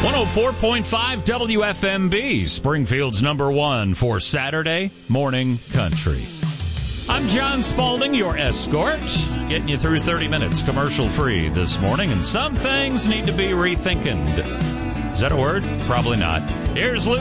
104.5 WFMB, Springfield's number one for Saturday morning country. I'm John Spalding, your escort, getting you through 30 minutes commercial-free this morning, and some things need to be rethinking. Is that a word? Probably not. Here's Lou